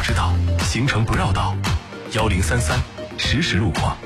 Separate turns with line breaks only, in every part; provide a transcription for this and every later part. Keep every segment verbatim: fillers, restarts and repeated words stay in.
知道，行程不绕道。幺零三三实时路况。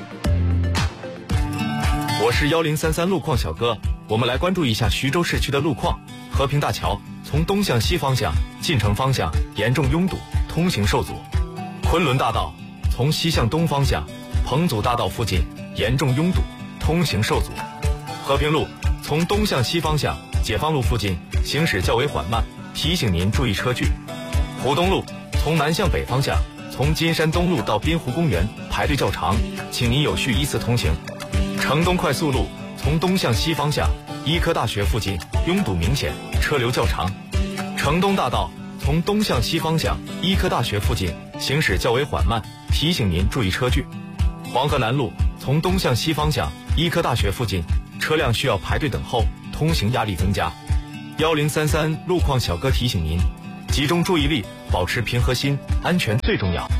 我是幺零三三路况小哥，我们来关注一下徐州市区的路况。和平大桥从东向西方向进城方向严重拥堵，通行受阻。昆仑大道从西向东方向彭祖大道附近严重拥堵，通行受阻。和平路从东向西方向解放路附近行驶较为缓慢，提醒您注意车距。浦东路从南向北方向从金山东路到滨湖公园排队较长，请您有序依次通行。城东快速路从东向西方向医科大学附近拥堵明显，车流较长。城东大道从东向西方向医科大学附近行驶较为缓慢，提醒您注意车距。黄河南路从东向西方向医科大学附近车辆需要排队等候，通行压力增加。幺零三三路况小哥提醒您，集中注意力，保持平和心，安全最重要。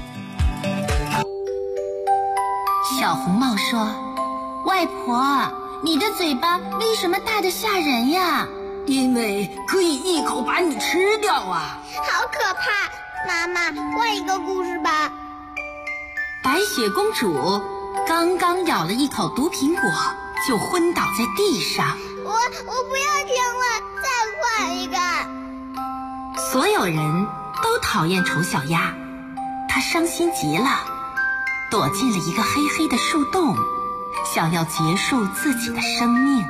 小红帽说：外婆，你的嘴巴为什么大得吓人呀？
因为可以一口把你吃掉啊！
好可怕！妈妈，换一个故事吧。
白雪公主刚刚咬了一口毒苹果，就昏倒在地上。
我我不要听了，再换一个。
所有人都讨厌丑小鸭，她伤心极了，躲进了一个黑黑的树洞，想要结束自己的生命。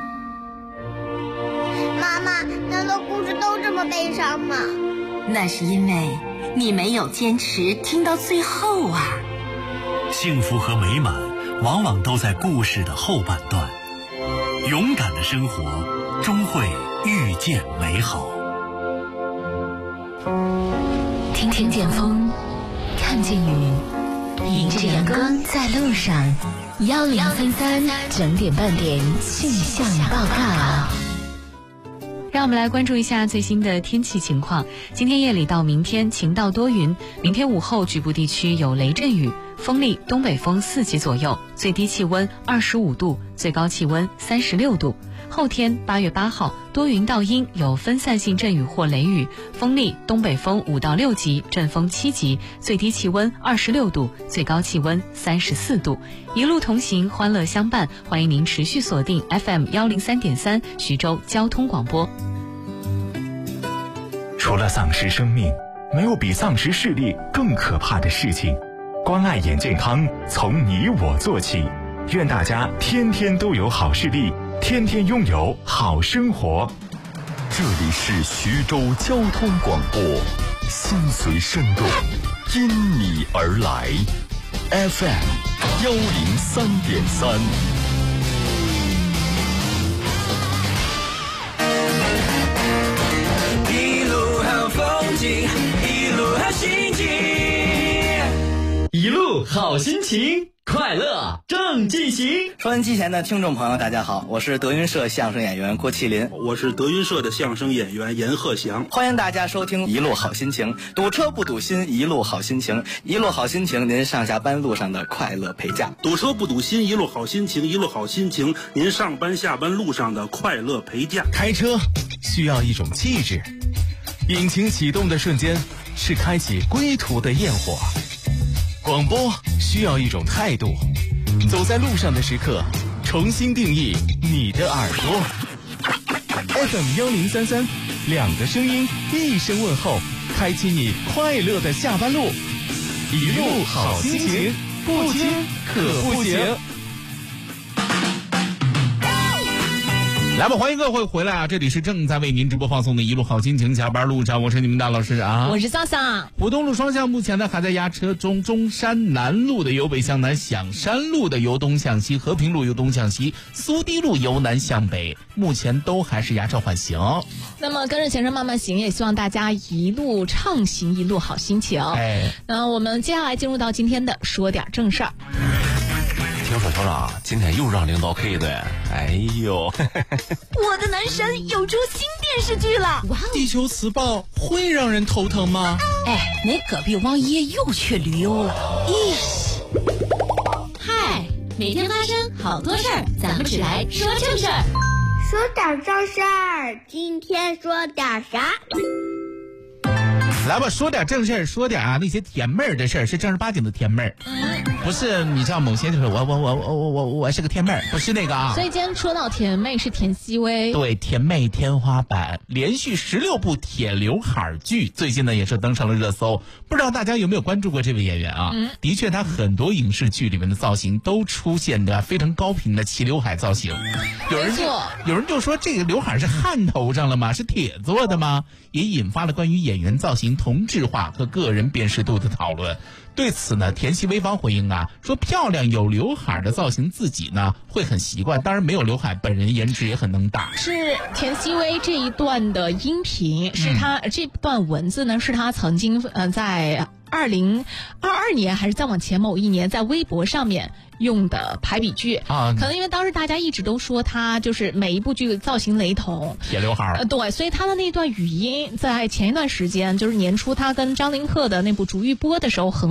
妈妈，难道故事都这么悲伤吗？
那是因为你没有坚持听到最后啊。
幸福和美满往往都在故事的后半段，勇敢的生活终会遇见美好。
听听见风，看见雨，迎着阳光在路上。幺零三三整点半点气象报告。
让我们来关注一下最新的天气情况。今天夜里到明天晴到多云，明天午后局部地区有雷阵雨，风力东北风四级左右，最低气温二十五度，最高气温三十六度。后天八月八号多云到阴，有分散性阵雨或雷雨，风力东北风五到六级，阵风七级，最低气温二十六度，最高气温三十四度。一路同行，欢乐相伴，欢迎您持续锁定 F M 幺零三点三徐州交通广播。
除了丧失生命，没有比丧失视力更可怕的事情。关爱眼健康，从你我做起。愿大家天天都有好视力，天天拥有好生活。
这里是徐州交通广播，心随身动，因你而来。F M 幺零三点三。
一路好风景，一路好心情，
一路好心情。快乐正进行。
收音机前的听众朋友大家好，我是德云社相声演员郭麒麟，
我是德云社的相声演员严鹤翔。
欢迎大家收听一路好心情，堵车不堵心，一路好心情，一路好心情，您上下班路上的快乐陪驾。
堵车不堵心，一路好心情，一路好心情，您上班下班路上的快乐陪驾。
开车需要一种气质，引擎启动的瞬间是开启归途的焰火。广播需要一种态度，走在路上的时刻，重新定义你的耳朵。F M 幺零三三，两个声音，一声问候，开启你快乐的下班路。一路好心情，不听可不行。来吧，欢迎各位回来啊！这里是正在为您直播放送的一路好心情下班路上，我是你们大老师啊，
我是桑桑。
浦东路双向目前呢还在压车中，中山南路的由北向南，响山路的由东向西，和平路由东向西，苏堤路由南向北，目前都还是压车缓行。
那么跟着前程慢慢行，也希望大家一路畅行，一路好心情。哎，那我们接下来进入到今天的说点正事儿。
听说酋长今天又让领导 K 的，哎呦！
我的男神有出新电视剧了！
哇！地球磁暴会让人头疼吗？
哎，那隔壁王爷又去旅游了。咦！嗨，每天发生好多事儿，咱们只来说正事儿。
说点正事儿，今天说点啥？
来吧，说点正事儿，说点啊那些甜妹儿的事儿，是正儿八经的甜妹儿，不是你知道某些就是我我我我我我我是个甜妹儿，不是那个啊。
所以今天说到甜妹是田曦薇，
对，甜妹天花板，连续十六部铁刘海剧，最近呢也是登上了热搜。不知道大家有没有关注过这位演员啊？嗯、的确，他很多影视剧里面的造型都出现的非常高频的齐刘海造型。有人就有人就说这个刘海是焊头上了吗？是铁做的吗？也引发了关于演员造型同质化和个人辨识度的讨论。对此呢，田曦薇方回应啊，说漂亮有刘海的造型自己呢会很习惯，当然没有刘海本人颜值也很能打。
是田曦薇这一段的音频，是他、嗯、这段文字呢是他曾经呃在二零二二年还是再往前某一年在微博上面用的排比句啊，可能因为当时大家一直都说他就是每一部剧造型雷同，
铁刘海，
呃，对，所以他的那段语音在前一段时间，就是年初他跟张凌赫的那部《逐玉波》的时候很